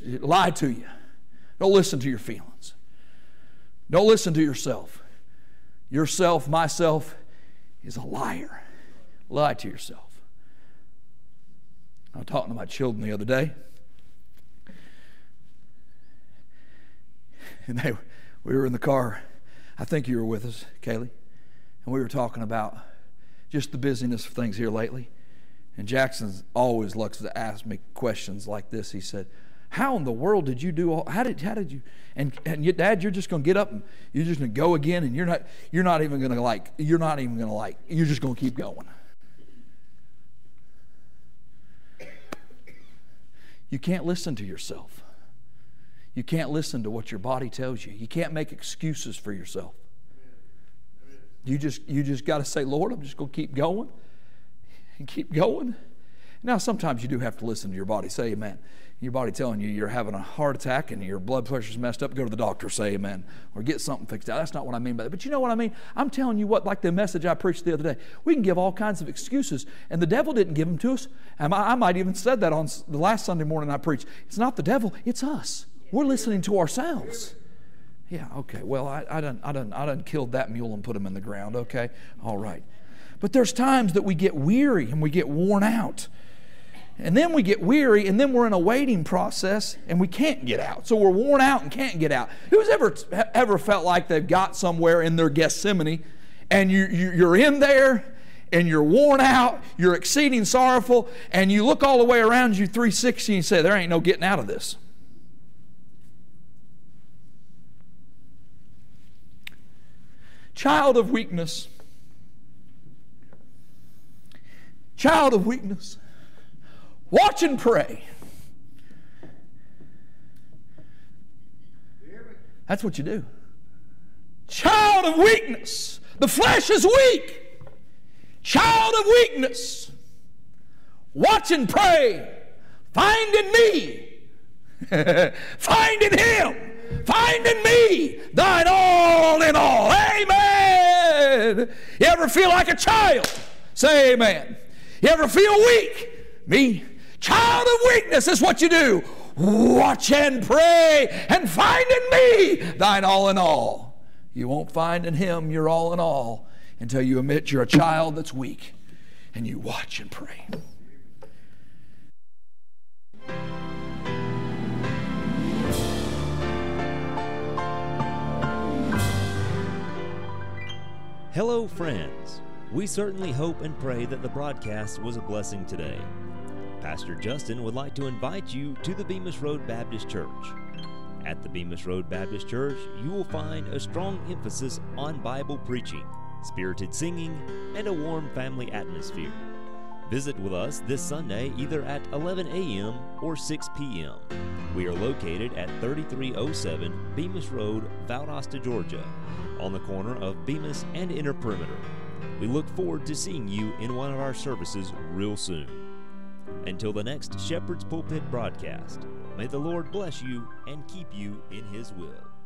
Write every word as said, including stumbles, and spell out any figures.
lie to you. Don't listen to your feelings. Don't listen to yourself. Yourself, myself, is a liar. Lie to yourself. I was talking to my children the other day. And they, we were in the car. I think you were with us, Kaylee. And we were talking about just the busyness of things here lately. And Jackson always likes to ask me questions like this. He said, how in the world did you do all, how did, how did you, and, and your dad, you're just going to get up and you're just going to go again and you're not, you're not even going to like, you're not even going to like, you're just going to keep going. You can't listen to yourself. You can't listen to what your body tells you. You can't make excuses for yourself. You just, you just got to say, Lord, I'm just going to keep going and keep going. Now, sometimes you do have to listen to your body. Say amen. Your body telling you you're having a heart attack and your blood pressure's messed up, go to the doctor, say amen. Or get something fixed out. That's not what I mean by that. But you know what I mean? I'm telling you what, like the message I preached the other day, we can give all kinds of excuses, and the devil didn't give them to us. And I, I might even said that on the last Sunday morning I preached. It's not the devil, it's us. We're listening to ourselves. Yeah, okay. Well, I, I done, I done, I done killed that mule and put him in the ground. Okay, all right. But there's times that we get weary and we get worn out. And then we get weary, and then we're in a waiting process, and we can't get out. So we're worn out and can't get out. Who's ever ever felt like they've got somewhere in their Gethsemane, and you, you, you're in there, and you're worn out, you're exceeding sorrowful, and you look all the way around you three sixty and you say, there ain't no getting out of this. Child of weakness. Child of weakness. Watch and pray. That's what you do. Child of weakness. The flesh is weak. Child of weakness. Watch and pray. Find in me. Find in Him. Find in me thine all in all. Amen. You ever feel like a child? Say amen. You ever feel weak? Me. Child of weakness is what you do. Watch and pray and find in me thine all in all. You won't find in Him your all in all until you admit you're a child that's weak and you watch and pray. Hello, friends. We certainly hope and pray that the broadcast was a blessing today. Pastor Justin would like to invite you to the Bemis Road Baptist Church. At the Bemis Road Baptist Church, you will find a strong emphasis on Bible preaching, spirited singing, and a warm family atmosphere. Visit with us this Sunday either at eleven a.m. or six p.m. We are located at thirty-three oh seven Bemis Road, Valdosta, Georgia, on the corner of Bemis and Inner Perimeter. We look forward to seeing you in one of our services real soon. Until the next Shepherd's Pulpit broadcast, may the Lord bless you and keep you in His will.